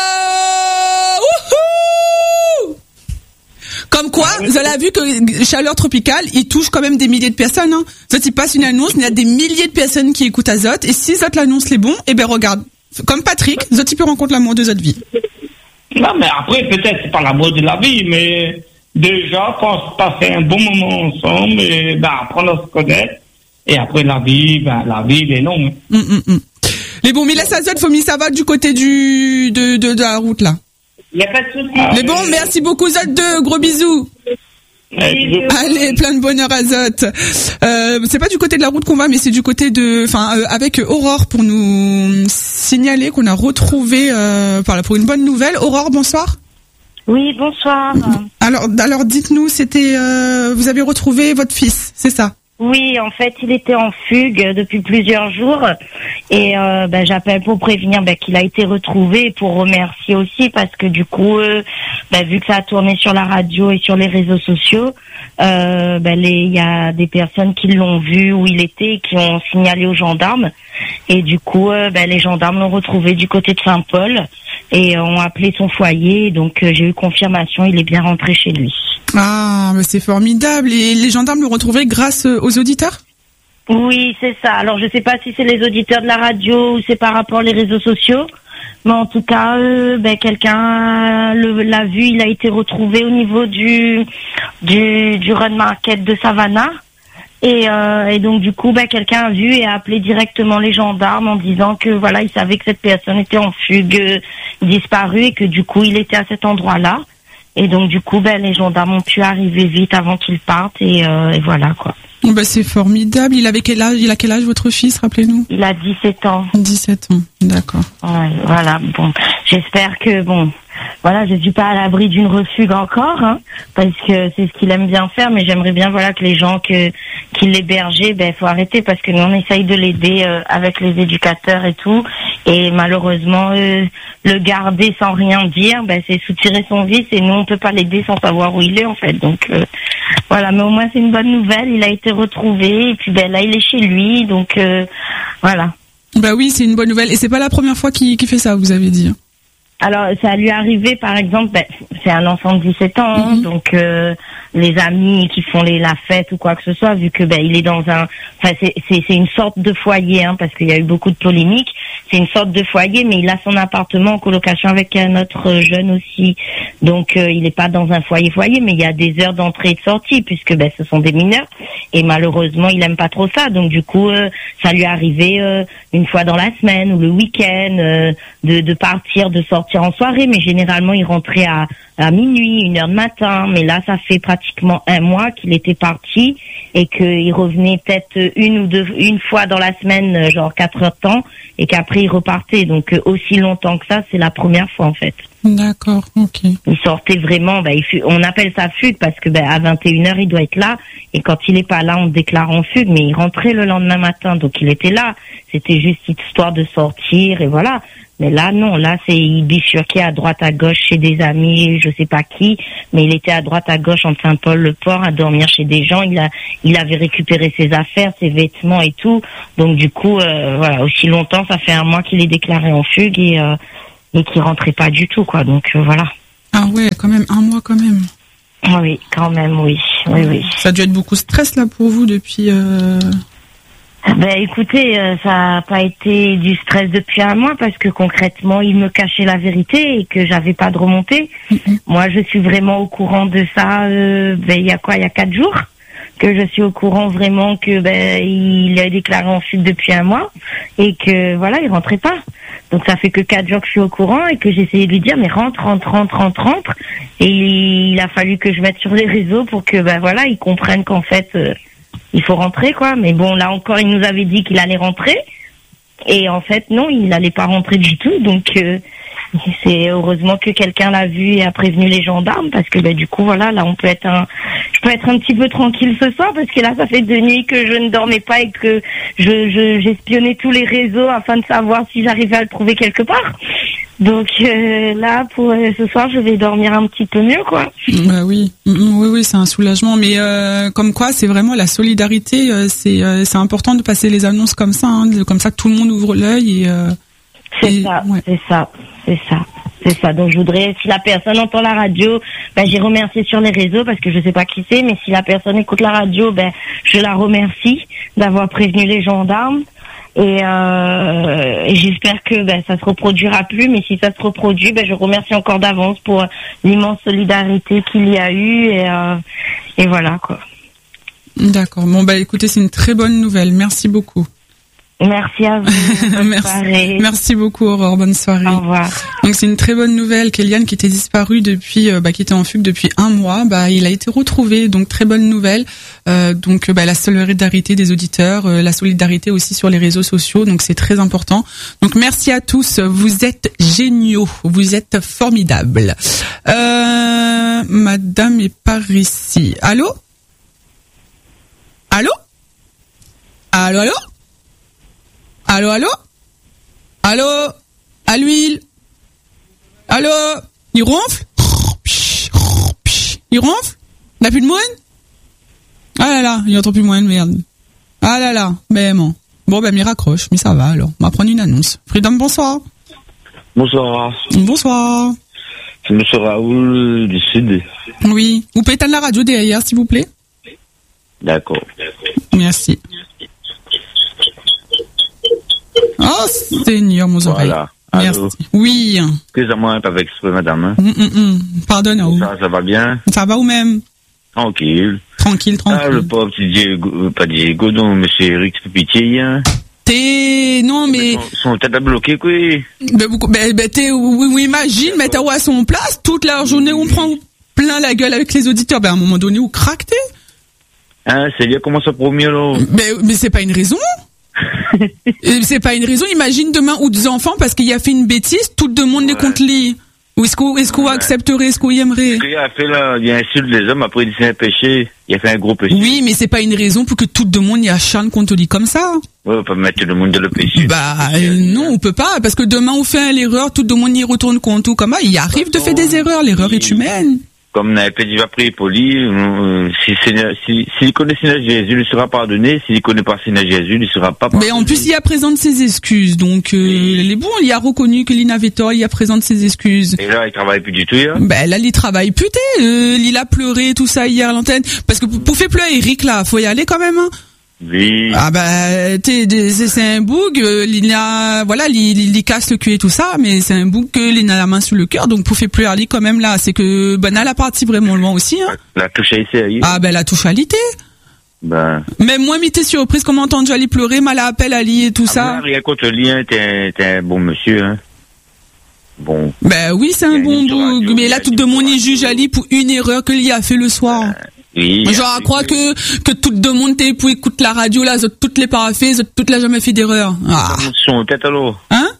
Euh, wouhou! Comme quoi, vous avez vu que Chaleur Tropicale, il touche quand même des milliers de personnes, hein. Ça, il passe une annonce, il y a des milliers de personnes qui écoutent Azot, et si Zot l'annonce les bons, eh ben, regarde. Comme Patrick, Zot, il peut rencontrer l'amour de Zot vie. Non, mais après, peut-être, c'est pas l'amour de la vie, mais déjà, quand on passer un bon moment ensemble, et ben, apprendre à se connaître, et après, la vie, ben, la vie, elle est longue. Mm, mm, mm. Les bons, mais laisse à Zot, faut mis ça va du côté du, de, de, de la route, là. Il n'y a pas de souci. Les bons, merci beaucoup, Zot deux, gros bisous. Allez, plein de bonheur à Zot. Euh, c'est pas du côté de la route qu'on va, mais c'est du côté de, enfin, euh, avec Aurore pour nous signaler qu'on a retrouvé, euh, par là, pour une bonne nouvelle. Aurore, bonsoir. Oui, bonsoir. Alors, alors, dites-nous, c'était, euh, vous avez retrouvé votre fils, c'est ça? Oui, en fait, il était en fugue depuis plusieurs jours et euh, ben, j'appelle pour prévenir ben, qu'il a été retrouvé et pour remercier aussi parce que du coup, euh, ben, vu que ça a tourné sur la radio et sur les réseaux sociaux, euh, ben, les, il y a des personnes qui l'ont vu où il était et qui ont signalé aux gendarmes et du coup, euh, ben, les gendarmes l'ont retrouvé du côté de Saint-Paul et ont appelé son foyer. Donc, euh, j'ai eu confirmation, il est bien rentré chez lui. Ah, mais c'est formidable. Et les gendarmes l'ont retrouvé grâce aux auditeurs? Oui, c'est ça. Alors, je sais pas si c'est les auditeurs de la radio ou c'est par rapport aux réseaux sociaux. Mais en tout cas, euh, ben, quelqu'un le, l'a vu, il a été retrouvé au niveau du, du, du Run Market de Savannah. Et, euh, et donc, du coup, ben, quelqu'un a vu et a appelé directement les gendarmes en disant que, voilà, il savait que cette personne était en fugue, euh, disparue et que, du coup, il était à cet endroit-là. Et donc, du coup, ben, les gendarmes ont pu arriver vite avant qu'ils partent et, euh, et voilà, quoi. Oh, ben, c'est formidable. Il avait quel âge, il a quel âge, votre fils, rappelez-nous? Il a dix-sept ans. dix-sept ans, d'accord. Ouais, voilà, bon. J'espère que, bon, voilà, je suis pas à l'abri d'une refugue encore, hein, parce que c'est ce qu'il aime bien faire, mais j'aimerais bien, voilà, que les gens que, qui l'hébergeaient, ben, faut arrêter, parce que nous, on essaye de l'aider, euh, avec les éducateurs et tout, et malheureusement, euh, le garder sans rien dire, ben, c'est soutirer son vice, et nous, on peut pas l'aider sans savoir où il est, en fait, donc, euh, voilà, mais au moins, c'est une bonne nouvelle, il a été retrouvé, et puis, ben, là, il est chez lui, donc, euh, voilà. Bah oui, c'est une bonne nouvelle, et c'est pas la première fois qu'il, qu'il fait ça, vous avez dit. Alors, ça lui est arrivé, par exemple, ben, c'est un enfant de dix-sept ans, mm-hmm. donc euh, les amis qui font les, la fête ou quoi que ce soit, vu que ben il est dans un, enfin c'est c'est c'est une sorte de foyer, hein, parce qu'il y a eu beaucoup de polémiques. C'est une sorte de foyer, mais il a son appartement en colocation avec un autre jeune aussi. Donc euh, il n'est pas dans un foyer foyer, mais il y a des heures d'entrée et de sortie, puisque ben ce sont des mineurs. Et malheureusement, il aime pas trop ça. Donc du coup, euh, ça lui est arrivé euh, une fois dans la semaine ou le week-end euh, de de partir, de sortir en soirée, mais généralement il rentrait à, à minuit, une heure de matin, mais là ça fait pratiquement un mois qu'il était parti et qu'il revenait peut-être une ou deux, une fois dans la semaine, genre quatre heures de temps, et qu'après il repartait, donc aussi longtemps que ça, c'est la première fois en fait. D'accord, ok. Il sortait vraiment, bah, il fut, on appelle ça fugue parce que bah, à vingt et une heures il doit être là, et quand il est pas là on le déclare en fugue, mais il rentrait le lendemain matin, donc il était là. C'était juste histoire de sortir et voilà. Mais là non, là c'est il bifurquait à droite à gauche chez des amis, je sais pas qui, mais il était à droite à gauche entre Saint-Paul-le-Port à dormir chez des gens. Il a, il avait récupéré ses affaires, ses vêtements et tout. Donc du coup, euh, voilà, aussi longtemps, ça fait un mois qu'il est déclaré en fugue et euh, et qui rentrait pas du tout, quoi. Donc euh, voilà. Ah ouais, quand même, un mois quand même. Oui, quand même, oui, oui, oui. Ça a dû être beaucoup de stress là pour vous depuis. Euh... Ben écoutez, euh, ça n'a pas été du stress depuis un mois parce que concrètement, il me cachait la vérité et que j'avais pas de remontée. Mm-hmm. Moi, je suis vraiment au courant de ça. Euh, ben il y a quoi, il y a quatre jours que je suis au courant vraiment que ben il est déclaré en fuite depuis un mois et que voilà, il rentrait pas. Donc ça fait que quatre jours que je suis au courant et que j'ai essayé de lui dire mais rentre, rentre, rentre, rentre, rentre. Et il, il a fallu que je mette sur les réseaux pour que ben voilà, ils comprennent qu'en fait euh, il faut rentrer, quoi. Mais bon, là encore, il nous avait dit qu'il allait rentrer. Et en fait, non, il n'allait pas rentrer du tout. Donc, euh, c'est heureusement que quelqu'un l'a vu et a prévenu les gendarmes. Parce que, bah, du coup, voilà, là, on peut être un, je peux être un petit peu tranquille ce soir. Parce que là, ça fait deux nuits que je ne dormais pas et que je, je, j'espionnais tous les réseaux afin de savoir si j'arrivais à le trouver quelque part. Donc euh, là, pour euh, ce soir, je vais dormir un petit peu mieux, quoi. Bah oui, oui, oui, c'est un soulagement. Mais euh, comme quoi, c'est vraiment la solidarité. Euh, c'est, euh, c'est important de passer les annonces comme ça, hein, comme ça que tout le monde ouvre l'œil. Et, euh, c'est et, ça, ouais. c'est ça, c'est ça, c'est ça. Donc je voudrais, si la personne entend la radio, ben j'ai remercié sur les réseaux parce que je sais pas qui c'est, mais si la personne écoute la radio, ben je la remercie d'avoir prévenu les gendarmes. Et, euh, et j'espère que ben, ça se reproduira plus, mais si ça se reproduit, ben, je remercie encore d'avance pour l'immense solidarité qu'il y a eu et, euh, et voilà, quoi. D'accord. Bon bah écoutez, c'est une très bonne nouvelle. Merci beaucoup. Merci à vous. Bonne Merci. soirée. Merci beaucoup, Aurore. Bonne soirée. Au revoir. Donc c'est une très bonne nouvelle. Kéliane qui était disparu depuis, euh, bah, qui était en fugue depuis un mois, bah il a été retrouvé. Donc très bonne nouvelle. Euh, donc bah la solidarité des auditeurs, euh, la solidarité aussi sur les réseaux sociaux. Donc c'est très important. Donc merci à tous. Vous êtes géniaux. Vous êtes formidables. Euh, Madame est par ici. Allô? Allô? Allô, allô? Allô, allô? Allô? À l'huile? Allô? Il ronfle? Il ronfle? Il n'a plus de moine? Ah là là, il n'entend plus moine, merde. Ah là là, mais bon. Bon, ben, il raccroche, mais ça va alors. On va prendre une annonce. Freedom, bonsoir. Bonsoir. Bonsoir. C'est monsieur Raoul du Sud. Oui. Vous pouvez éteindre la radio derrière, s'il vous plaît? D'accord. Merci. Oh, Seigneur, mon oreille. Voilà. Merci. Allô. Oui. Excusez-moi, pas avec exprès, madame. Mm, mm, mm. Pardonne, oh. Ça, ça va bien? Ça va ou même? Tranquille. Tranquille, tranquille. Ah, le pauvre petit Diego, pas Diego, non, monsieur Eric, c'est pitié, hein. T'es, non, mais. Son, son tête à bloquer, quoi. Ben, ben, ben t'es, oui, oui, imagine, mais t'as où à son place, toute la journée, on prend plein la gueule avec les auditeurs, ben, à un moment donné, où craque t'es? Hein, c'est bien comment ça promet, là. Mais, mais c'est pas une raison. C'est pas une raison. Imagine demain ou deux enfants parce qu'il a fait une bêtise, tout le monde ouais. est contre lui. Ou est-ce qu'on, est-ce qu'on ouais. accepterait, est-ce qu'on y aimerait? Ce qu'il a fait là, il insulte les hommes, après il dit c'est un péché, il a fait un gros péché. Oui, mais c'est pas une raison pour que tout le monde y acharne contre lui comme ça. Ouais, on peut mettre le monde de le péché. Bah, euh, non, on peut pas, parce que demain on fait l'erreur, tout le monde y retourne contre, comme ça, il arrive de faire des erreurs, l'erreur est humaine. Comme on avait déjà pris poli, euh, si s'il si, si connaît Seigneur Jésus, il lui sera pardonné. S'il connaît pas Seigneur Jésus, il ne sera pas pardonné. Mais en plus, il a présente ses excuses. Donc, euh, oui. il est bon, il a reconnu que l'il avait tort, il a présente ses excuses. Et là, il travaille plus du tout, hein? Ben là, il travaille plus, t'es. Euh, il a pleuré, tout ça, hier à l'antenne. Parce que pour, pour faire pleurer Eric, là, faut y aller quand même, hein. Oui. Ah bah t'es c'est un boug, euh, il a voilà, il, il, il casse le cul et tout ça, mais c'est un boug que il a la main sur le cœur, donc pour faire plus Ali quand même là, c'est que Banal a parti vraiment loin aussi, hein. La touche à ici. Ah ben la touche à l'ité. Ben. Même moi, m'étais surprise comment entendre Ali pleurer, mal à appel Ali et tout ah, ça. Rien contre lui, hein, t'es, t'es un bon monsieur, hein. Bon. Ben oui, c'est un bon boug, mais là tout le monde y juge Ali pour une erreur que lui a fait le soir. Ben. Oui, genre à croire que que tout le monde t'es pour écouter la radio là, toutes les paraffées, toutes l'as jamais fait d'erreur. Ah. Son tête alors. Hein?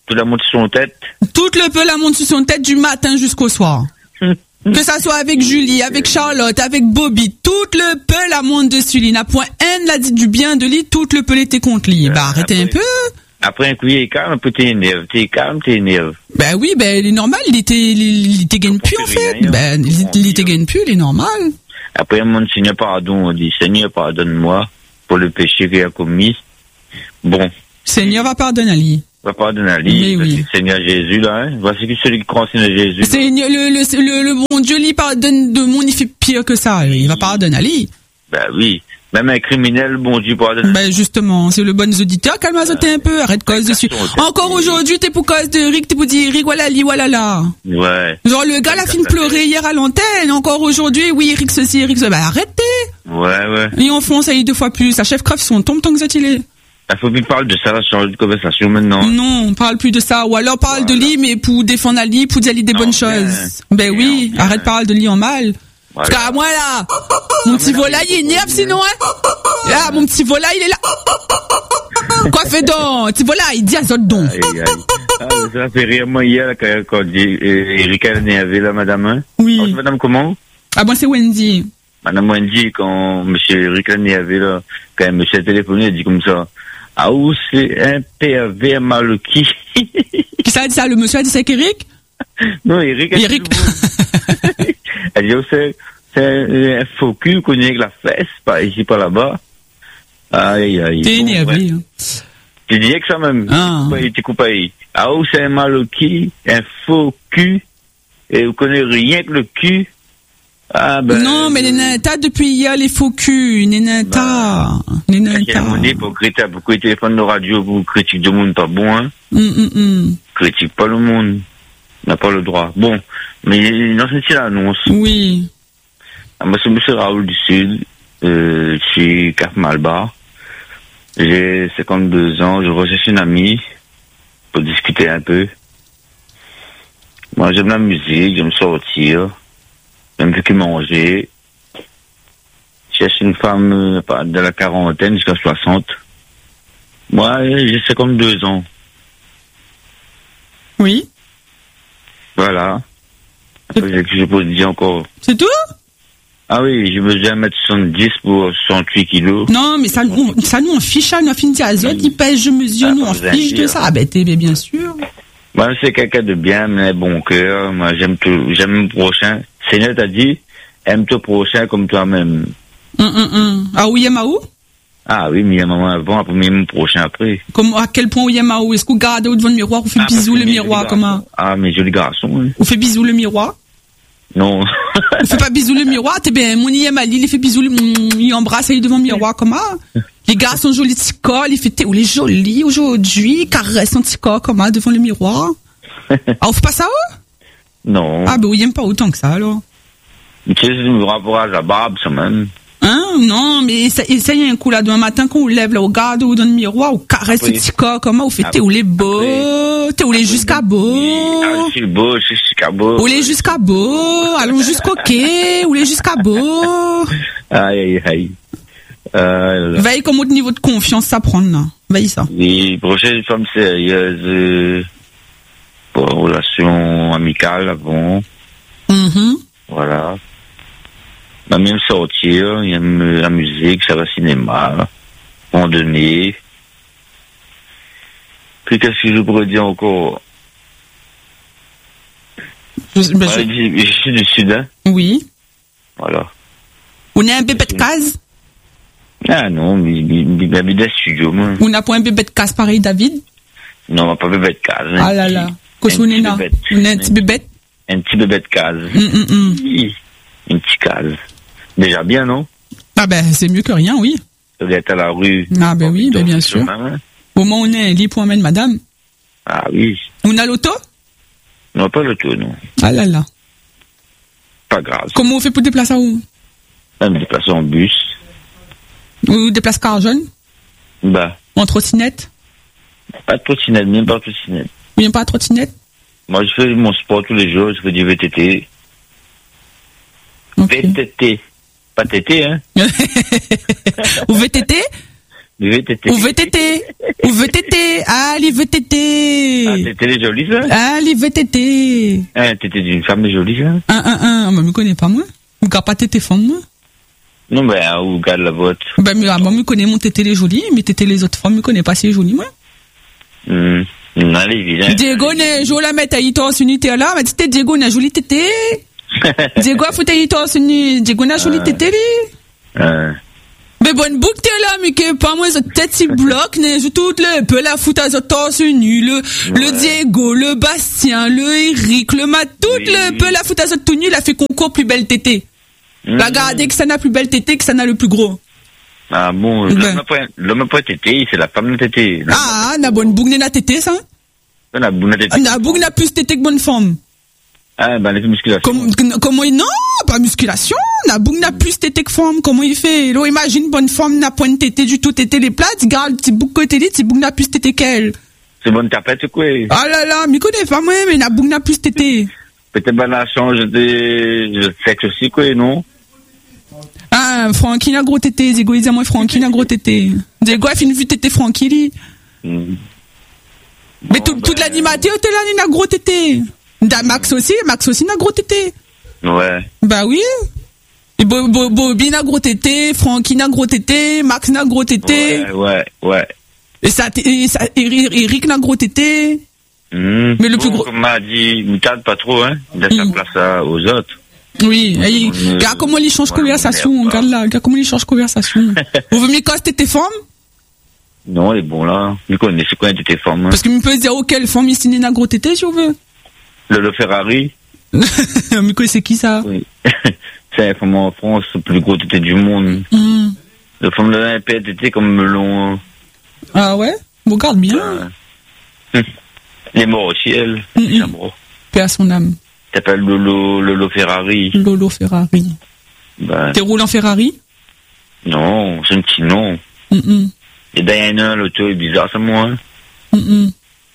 Tout la monte sur son tête. Tout le peu la monte sur son tête du matin jusqu'au soir. Que ça soit avec Julie, avec Charlotte, avec Bobby, tout le peu la monte dessus. Il n'a point un l'a dit du bien de lui, tout le peu l'était contre lui. Bah, arrêtez un peu. Après un coup, il est calme, un peu t'es énervé. T'es calme, t'es énervé. Ben oui, ben, il est normal, il était, il, il était gagne plus, en fait. Ben, il, il était gagne plus, il est normal. Après, mon Seigneur pardon, on dit, Seigneur, pardonne-moi pour le péché qu'il a commis. Bon. Seigneur va pardonner à lui. Va pardonner à lui. Oui. Seigneur Jésus, là, hein. Voici que celui qui croit en Seigneur Jésus. Seigneur, le, le, le, le bon Dieu, lui pardonne de monde, il fait pire que ça. Il va pardonner à lui. Ben oui. Même un criminel, bon Dieu pardonne. Ben justement, c'est le bon auditeur, calme-toi euh, un peu, arrête cause dessus. Encore aujourd'hui, t'es pour cause de Rick, t'es pour dire Rick, voilà, li, voilà, là. Ouais. Genre, le gars, l'a fini de pleurer hier à l'antenne, encore aujourd'hui, oui, Rick ceci, Rick ceci, ben arrêtez. Ouais, ouais. Et on fonce, ça y est deux fois plus, sa chef crève son tombe tant que ça il est. Il faut qu'il parle de ça, là, changer de conversation maintenant. Non, on parle plus de ça. Ou alors parle voilà. de lui, mais pour défendre Ali, pour dire Ali des non, bonnes bien. choses. Ben bien, oui, bien. Arrête de parler de lui en mal. Voilà. Parce qu'à moi, là, mon petit volaille, il est énerve sinon, hein. Là, mon petit volaille, il est là. Quoi fait donc? Petit volaille, il dit à Zot donc. Aïe, aïe. Ah, ça fait rire, moi, hier, quand, quand Erika est énervée, là, madame, hein. Oui. Oh, madame, comment? Ah, bon, c'est Wendy. Madame Wendy, quand monsieur Erika est énervé, là, quand monsieur a téléphoné, elle dit comme ça. Ah, où c'est un pervers maluki. Qui ça a dit ça? Le monsieur a dit ça avec Eric? Non, Eric. Eric. Elle dit, oh, c'est, c'est un faux cul qu'on est avec la fesse, pas ici, pas là-bas. Aïe, aïe. T'es énervé, hein. Tu disais que ça même. Ah. Tu coupes pas. Ah, où c'est un maluki, un faux cul, et vous connaissez rien que le cul. Ah, ben. Non, mais les nantas depuis hier, les faux culs, les nantas. Les nantas. On dit pour critiquer, pour le téléphone de radio, vous critiquez le monde pas bon, hein. Mm, mm, mm. Critique pas le monde. On n'a pas le droit. Bon. Mais, non, c'est l'annonce. Oui. Ah, moi, c'est monsieur Raoul du Sud, euh, chez Cap Malbar. J'ai cinquante-deux ans, je recherche une amie pour discuter un peu. Moi, j'aime la musique, j'aime sortir. Même plus que manger. Je cherche une femme euh, de la quarantaine jusqu'à soixante. Moi, j'ai cinquante-deux ans. Oui. Voilà. Après, je peux dire encore. C'est tout? Ah oui, je mesure un mètre soixante-dix pour soixante-huit kilos. Non, mais ça, on, ça nous, on fiche ça, nous, on finit à Zot, il pèse, je mesure, ah, nous, on fiche de ça. Ah, ben, t'es bien sûr. Moi, c'est quelqu'un de bien, mais bon cœur. Moi, j'aime tout, j'aime le prochain. Seigneur t'a dit, aime ton prochain comme toi-même. Hum, hum, hum. Ah oui, aime où? Ah oui, mais il y a un moment avant, après, mais le prochain après. Comme, à quel point il aime où? Est-ce qu'on garde devant le miroir, on fait ah, bisous le miroir, comment? Ah, mais joli garçon, hein. On fait bisous le miroir? Non. On fait pas bisous le miroir, t'es bien, mon yem Ali, il fait bisous, il embrasse, il devant le miroir, comment? Les gars sont jolis petits corps, il fait, oh, les jolis aujourd'hui, caresse son petit corps, comment, devant le miroir? Ah, on fait pas ça, oh? Non. Ah, ben, oui, il aime pas autant que ça, alors. Tu sais, c'est le rapport à la barbe, ça, même. Hein? Non, mais essayez un coup, là, demain matin, quand on lève, là, on regarde, ou dans le miroir, on caresse le petit corps, comment, on fait, t'es où les beaux, t'es où les jusqu'à beau. Ah, je suis beau, je suis jusqu'à beau. Où les jusqu'à beau, allons jusqu'au quai, où les jusqu'à beau. Aïe, aïe, aïe. Euh, Veille comme autre niveau de confiance ça prend, là. Veille ça. Oui, prochaine femme sérieuse, euh, pour une relation amicale, avant. Mm-hmm. Voilà. Il aime même sortir, il aime la musique, ça va au cinéma, randonnée. Puis qu'est-ce que je pourrais dire encore? Je, ben ouais, je... je suis du Sud, hein? Oui. Voilà. On a un bébé de case? Ah non, mais il habite dans le studio, moi. On n'a pas un bébé de case pareil, David? Non, on n'a pas bébé de case. Ah là là. Qu'est-ce qu'on est là? On a un petit bébé? Un petit bébé de case. Mm, mm, mm. Une petite case. Déjà bien, non? Ah ben, c'est mieux que rien, oui. Ça doit être à la rue. Ah ben oui, ben bien sûr. Au moment où on est lit pour amener madame. Ah oui. On a l'auto? Non, pas l'auto, non. Ah là là. Pas grave. Comment on fait pour déplacer où? On me déplacer en bus. Ou déplace car jeune? Bah. En trottinette? Pas de trottinette, même pas de trottinette. Même pas de trottinette? Moi, je fais mon sport tous les jours, je fais du V T T. Okay. V T T. Pas T T, hein? Ou V T T? V T T. Ou V T T. Ou V T T. Ah, les V T T. Ah, T T est jolie, ça? Ah, les V T T. Ah, T T d'une femme est jolie, ça? Un, un, un. Moi, je me connais pas, moi. Vous n'avez pas T T femme, moi? Non, ben, bah, vous gardez la vôtre. Ben, mais, moi, je connais mon T T les jolies, mais T T les autres femmes, je me connais pas si jolies, moi. Hum. Non, allez, viens. Diego, ne, je la mettre à Ito, unité là, mais c'était Diego, na jolie T T. Diego, faut à Ito, unité. Diego, na jolie T T, li. Euh. Mais bonne boucle, t'es là, mais que pas moi, cette tête si bloque, ne, je tout le, peu la fout à torse nu, le, le Diego, le Bastien, le Eric, le Matt, tout oui. le, peu la fout à tout nu, il a fait concours plus belle tété. Mmh. La gardez que ça n'a plus belle tété, que ça n'a le plus gros. Ah bon, ben. L'homme n'a pas tété, c'est la femme de tété. Ah, n'a bonne boucle n'a tété, ça? La boucle n'a tété. La boucle n'a plus tété que bonne femme. Ah, ben, les musculations. Comme, comment il, non, pas musculation. La boucle n'a plus tété que femme. Comment il fait? Là, imagine, bonne femme n'a point de tété du tout, tété les plats, tu gardes, petit boucle côté lit, petit boucle n'a plus tété qu'elle. C'est bonne tapette, quoi. Ah là là, m'y connais pas, moi, mais la boucle n'a plus tété. Peut-être, ben, la change de, de sexe aussi, quoi, non? Ah, Francky n'a gros tété, Diego, il dit à moi, Francky n'a gros tété. Diego a fait une vue tété Francky, lui. Mm. Mais bon, tout, ben... toute l'animateur, t'es là, il n'a gros tété. Da Max aussi, Max aussi n'a gros tété. Ouais. Bah oui. Et Bo, Bo, Bobby n'a gros tété, Francky n'a gros tété, Max n'a gros tété. Ouais, ouais, ouais. Et ça, et ça, Eric n'a gros tété. Mmh. Mais le bon, plus gros. Comme m'a dit, ne tarde pas trop, hein. Laisse mmh. la place à, aux autres. Oui, et, regarde comment il change conversation, regarde là, regarde comment il change conversation. Vous voulez mieux quand c'était femme? Non, elle est bon là. Je connais, c'est quoi tes femmes? Hein? Parce qu'il me peut dire, oh, quelle femme ici n'a gros tété, si on veut. Le, le Ferrari. Mais quoi, c'est qui ça? Oui. C'est la femme en France, le plus gros tété du monde. Mm. Le femme de la P T comme melon. Ah ouais? Bon, garde bien. Euh... Elle est morte aussi, elle. Mm -mm. Paix à son âme. T'appelles Lolo, Lolo Ferrari. Lolo Ferrari. Ben... T'es roulé en Ferrari? Non, c'est un petit nom. Mm -mm. Et Diana, l'auto est bizarre, c'est moi. Hein? Mm -mm.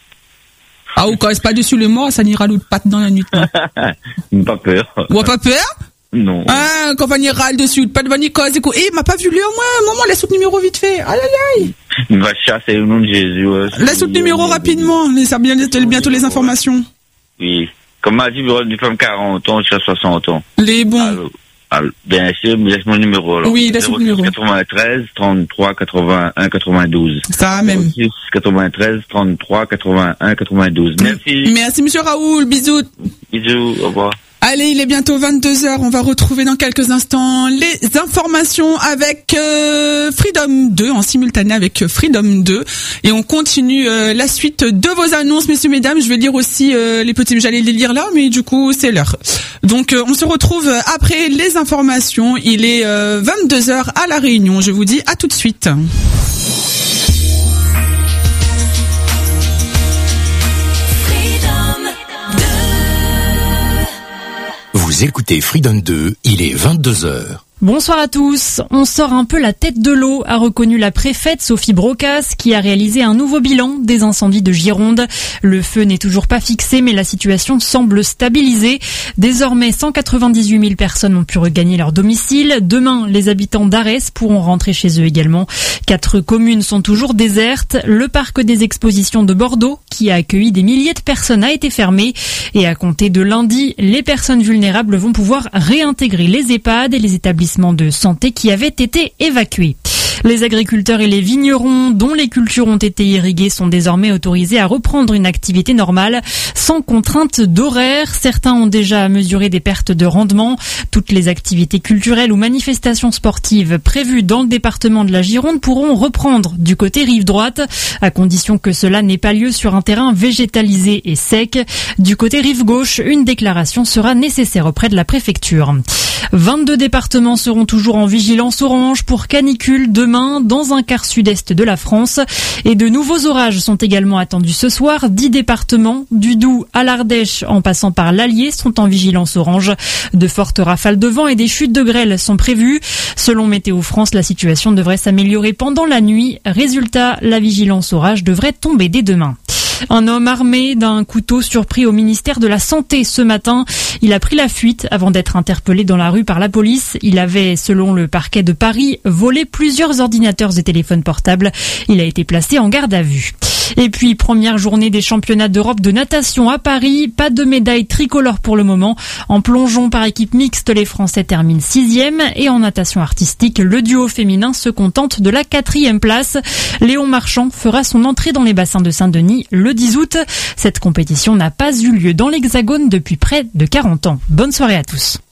Ah, ou quand c'est pas dessus le mort, ça n'ira l'autre patte dans la nuit. Pas peur. Ouais, pas peur? Non. Ah, quand on ira le dessus, pas de vanille cause, écoute, eh, m'a pas vu lui au moins, maman, laisse le numéro vite fait. Aïe, aïe, aïe. Il va chasser le nom de Jésus, ouais. Laisse le numéro rapidement, laisse bien, bientôt les informations. Oui. Comme m'a dit, une femme quarante ans, jusqu'à soixante ans. Les bons. Alors, alors, bien sûr, laisse mon numéro, alors. Oui, laisse le numéro. quatre-vingt-treize, trente-trois, quatre-vingt-un, quatre-vingt-douze. Ça, même. quatre-vingt-treize, trente-trois, quatre-vingt-un, quatre-vingt-douze. Merci. Merci, monsieur Raoul. Bisous. Bisous. Au revoir. Allez, il est bientôt vingt-deux heures. On va retrouver dans quelques instants les informations avec euh, Freedom deux, en simultané avec Freedom deux. Et on continue euh, la suite de vos annonces, messieurs, mesdames. Je vais lire aussi euh, les petits... J'allais les lire là, mais du coup, c'est l'heure. Donc, euh, on se retrouve après les informations. Il est euh, vingt-deux heures à La Réunion. Je vous dis à tout de suite. Vous écoutez Freedom deux, il est vingt-deux heures. Bonsoir à tous. On sort un peu la tête de l'eau, a reconnu la préfète Sophie Brocas, qui a réalisé un nouveau bilan des incendies de Gironde. Le feu n'est toujours pas fixé, mais la situation semble stabilisée. Désormais, cent quatre-vingt-dix-huit mille personnes ont pu regagner leur domicile. Demain, les habitants d'Arès pourront rentrer chez eux également. Quatre communes sont toujours désertes. Le parc des expositions de Bordeaux, qui a accueilli des milliers de personnes, a été fermé. Et à compter de lundi, les personnes vulnérables vont pouvoir réintégrer les EHPAD et les établissements de santé qui avaient été évacués. Les agriculteurs et les vignerons dont les cultures ont été irriguées sont désormais autorisés à reprendre une activité normale sans contrainte d'horaire. Certains ont déjà mesuré des pertes de rendement. Toutes les activités culturelles ou manifestations sportives prévues dans le département de la Gironde pourront reprendre du côté rive droite, à condition que cela n'ait pas lieu sur un terrain végétalisé et sec. Du côté rive gauche, une déclaration sera nécessaire auprès de la préfecture. vingt-deux départements seront toujours en vigilance orange pour canicule demain dans un quart sud-est de la France. Et de nouveaux orages sont également attendus ce soir. Dix départements, du Doubs à l'Ardèche en passant par l'Allier, sont en vigilance orange. De fortes rafales de vent et des chutes de grêle sont prévues. Selon Météo France, la situation devrait s'améliorer pendant la nuit. Résultat, la vigilance orage devrait tomber dès demain. Un homme armé d'un couteau surpris au ministère de la Santé ce matin. Il a pris la fuite avant d'être interpellé dans la rue par la police. Il avait, selon le parquet de Paris, volé plusieurs ordinateurs et téléphones portables. Il a été placé en garde à vue. Et puis, première journée des championnats d'Europe de natation à Paris. Pas de médaille tricolore pour le moment. En plongeon par équipe mixte, les Français terminent sixième. Et en natation artistique, le duo féminin se contente de la quatrième place. Léon Marchand fera son entrée dans les bassins de Saint-Denis le dix août. Cette compétition n'a pas eu lieu dans l'Hexagone depuis près de quarante ans. Bonne soirée à tous.